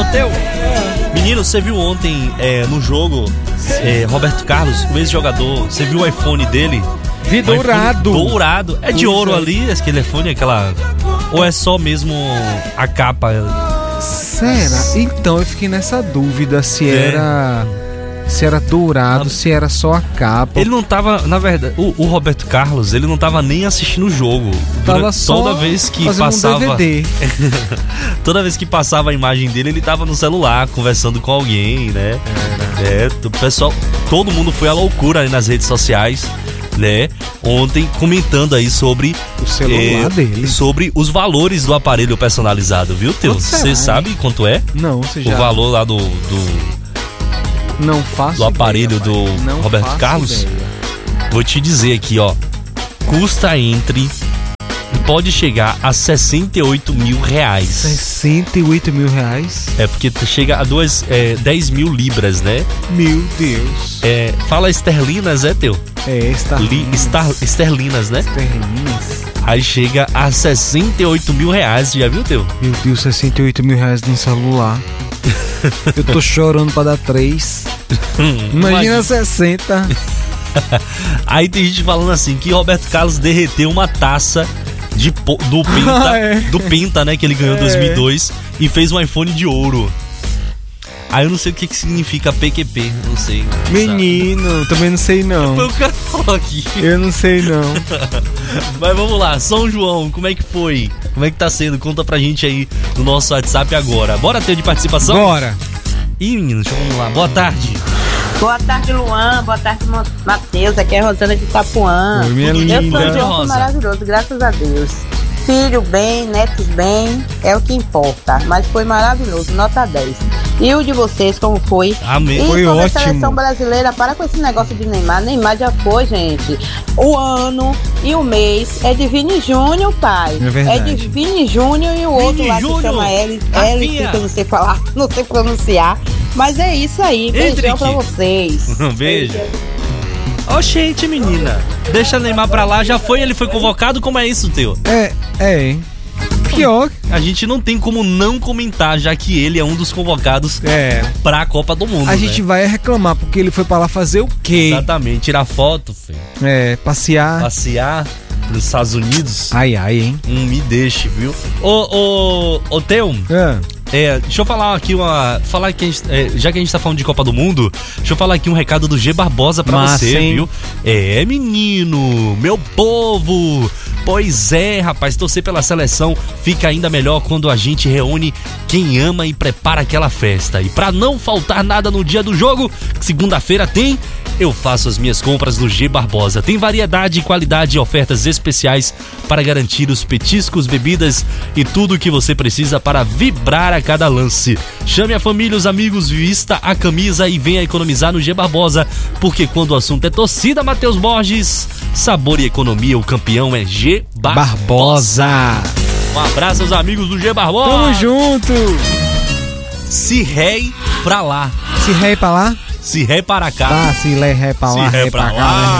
Theo, menino, você viu ontem no jogo Roberto Carlos, o ex-jogador, você viu o iPhone dele? Vi dourado. Dourado. É de ouro ali, aquele iPhone, aquela... Ou é só mesmo a capa? Será? Então eu fiquei nessa dúvida se era dourado, se era só a capa. Ele não tava, na verdade, o Roberto Carlos, ele não tava nem assistindo o jogo. Tava só toda vez que passava um DVD. Toda vez que passava a imagem dele, ele tava no celular conversando com alguém, né? O pessoal, todo mundo foi à loucura aí nas redes sociais, né? Ontem comentando aí sobre o celular dele, sobre os valores do aparelho personalizado, viu, Teu? Você sabe quanto é? Não, você já... O valor lá do não faço do aparelho ideia, do Roberto Carlos? Ideia. Vou te dizer aqui, ó. Custa pode chegar a 68 mil reais. 68 mil reais? É porque chega a 10 mil libras, né? Meu Deus. Fala esterlinas, Teu? Esterlinas, né? Esterlinas. Aí chega a 68 mil reais, já viu, Teu? Meu Deus, 68 mil reais no celular. Eu tô chorando pra dar 3. Imagina 60. Aí tem gente falando assim que Roberto Carlos derreteu uma taça do Penta, do Penta, né, que ele ganhou em 2002 e fez um iPhone de ouro. Aí eu não sei o que significa PQP, não sei. Menino, também não sei não. Foi o cara falou aqui. Eu não sei não. Mas vamos lá, São João, como é que foi? Como é que tá sendo? Conta pra gente aí no nosso WhatsApp agora. Bora ter de participação? Bora. Ih, menino, vamos lá. Boa tarde. Boa tarde, Luan. Boa tarde, Matheus. Aqui é a Rosana de Itapuã. Oi, minha linda. Eu sou um João maravilhoso, graças a Deus. Filho bem, netos bem, é o que importa. Mas foi maravilhoso, nota 10. E o de vocês, como foi? Amém. E foi sobre ótimo. A seleção brasileira, para com esse negócio de Neymar. Neymar já foi, gente. O ano e o mês é de Vini Júnior, pai. É verdade. É de Vini Júnior e o outro Vini lá Júnior, que chama Eric, que eu não sei falar, não sei pronunciar. Mas é isso aí. Beijão pra vocês. Um beijo. Oxente, menina. Deixa Neymar pra lá. Já foi, ele foi convocado? Como é isso, Teu? Pior. A gente não tem como não comentar, já que ele é um dos convocados pra Copa do Mundo. A gente vai reclamar porque ele foi pra lá fazer o quê? Exatamente, tirar foto, filho. Passear. Passear nos Estados Unidos. Ai, hein? Me deixe, viu? Ô, Teu. Deixa eu falar aqui já que a gente tá falando de Copa do Mundo, deixa eu falar aqui um recado do G Barbosa pra você, hein? Viu? Menino, meu povo. Pois é, rapaz, torcer pela seleção fica ainda melhor quando a gente reúne quem ama e prepara aquela festa. E pra não faltar nada no dia do jogo, segunda-feira eu faço as minhas compras no G Barbosa. Tem variedade, qualidade e ofertas especiais para garantir os petiscos, bebidas e tudo o que você precisa para vibrar a cada lance. Chame a família, os amigos, vista a camisa e venha economizar no G Barbosa, porque quando o assunto é torcida, Matheus Borges, sabor e economia, o campeão é G Barbosa. Um abraço aos amigos do G Barbosa. Tamo junto. Se rei pra lá. Se rei pra lá? Se ré para cá. Se ré pra lá, se ré pra lá.